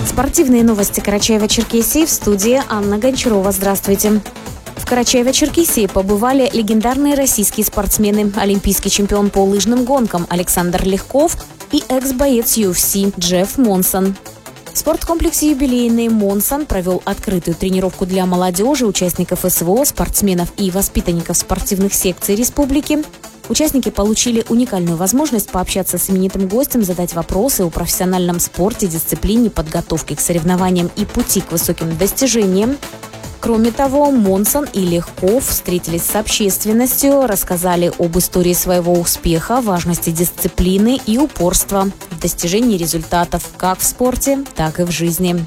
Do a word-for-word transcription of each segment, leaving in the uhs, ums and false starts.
Спортивные новости Карачаева-Черкесии, в студии Анна Гончарова. Здравствуйте. В Карачаево-Черкесии побывали легендарные российские спортсмены, олимпийский чемпион по лыжным гонкам Александр Легков и экс-боец ю эф си Джефф Монсон. В спорткомплексе «Юбилейный» Монсон провел открытую тренировку для молодежи, участников эс вэ о, спортсменов и воспитанников спортивных секций республики. Участники получили уникальную возможность пообщаться с именитым гостем, задать вопросы о профессиональном спорте, дисциплине, подготовке к соревнованиям и пути к высоким достижениям. Кроме того, Монсон и Легков встретились с общественностью, рассказали об истории своего успеха, важности дисциплины и упорства в достижении результатов как в спорте, так и в жизни.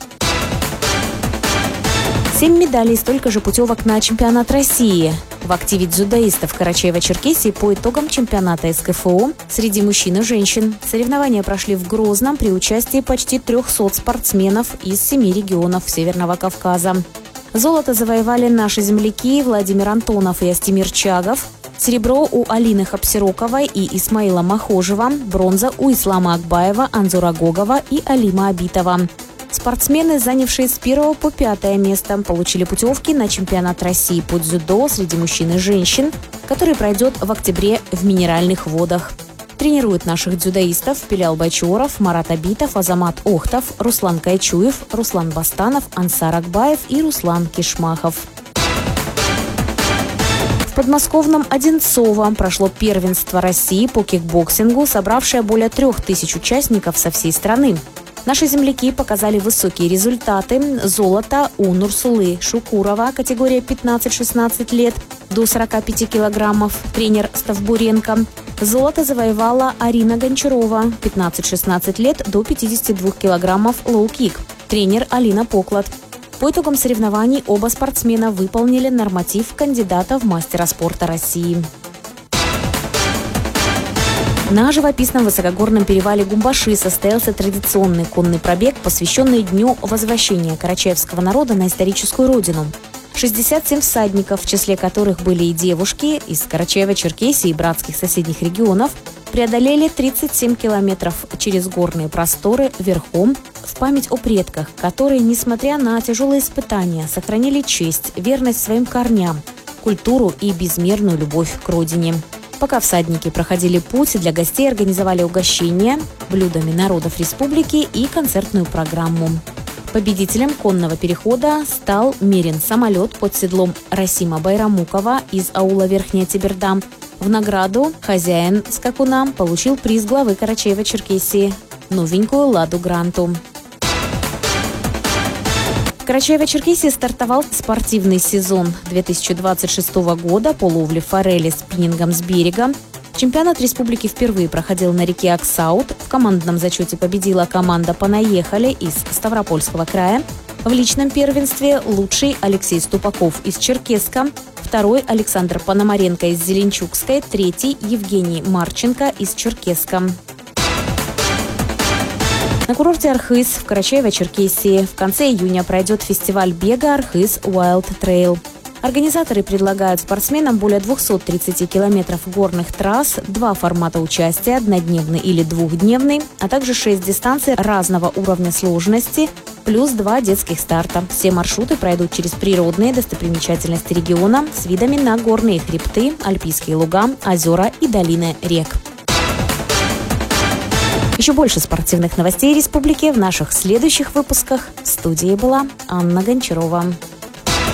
Семь медалей, столько же путевок на чемпионат России. В активе дзюдоистов Карачаева-Черкесии по итогам чемпионата эс ка эф о среди мужчин и женщин. Соревнования прошли в Грозном при участии почти трехсот спортсменов из семи регионов Северного Кавказа. Золото завоевали наши земляки Владимир Антонов и Астемир Чагов. Серебро у Алины Хапсироковой и Исмаила Махожева. Бронза у Ислама Акбаева, Анзура Гогова и Алима Абитова. Спортсмены, занявшие с первого по пятое место, получили путевки на чемпионат России по дзюдо среди мужчин и женщин, который пройдет в октябре в Минеральных водах. Тренируют наших дзюдоистов Пилял Бачоров, Марат Абитов, Азамат Охтов, Руслан Кайчуев, Руслан Бастанов, Ансар Акбаев и Руслан Кишмахов. В подмосковном Одинцово прошло первенство России по кикбоксингу, собравшее более трех тысяч участников со всей страны. Наши земляки показали высокие результаты. Золото у Нурсулы Шукурова, категория пятнадцать-шестнадцать лет, до сорока пяти килограммов, тренер Ставбуренко. Золото завоевала Арина Гончарова, пятнадцать-шестнадцать лет, до пятидесяти двух килограммов, лоу-кик, тренер Алина Поклад. По итогам соревнований оба спортсмена выполнили норматив кандидата в мастера спорта России. На живописном высокогорном перевале Гумбаши состоялся традиционный конный пробег, посвященный Дню возвращения карачаевского народа на историческую родину. шестьдесят семь всадников, в числе которых были и девушки из Карачаева-Черкесии и братских соседних регионов, преодолели тридцать семь километров через горные просторы верхом в память о предках, которые, несмотря на тяжелые испытания, сохранили честь, верность своим корням, культуру и безмерную любовь к родине. Пока всадники проходили путь, для гостей организовали угощения блюдами народов республики и концертную программу. Победителем конного перехода стал Мерин самолет под седлом Расима Байрамукова из аула Верхняя Тиберда. В награду хозяин скакуна получил приз главы Карачаева-Черкесии – новенькую «Ладу Гранту». В Карачаево-Черкесии стартовал спортивный сезон две тысячи двадцать шестого года по ловле форели спиннингом с берега. Чемпионат республики впервые проходил на реке Аксаут. В командном зачете победила команда «Понаехали» из Ставропольского края. В личном первенстве лучший Алексей Ступаков из Черкесска, второй Александр Пономаренко из Зеленчукской, третий Евгений Марченко из Черкесска. На курорте Архыз в Карачаево-Черкесии в конце июня пройдет фестиваль бега «Архыз Wild Trail». Организаторы предлагают спортсменам более двухсот тридцати километров горных трасс, два формата участия – однодневный или двухдневный, а также шесть дистанций разного уровня сложности, плюс два детских старта. Все маршруты пройдут через природные достопримечательности региона с видами на горные хребты, альпийские луга, озера и долины рек. Еще больше спортивных новостей республики в наших следующих выпусках. В студии была Анна Гончарова.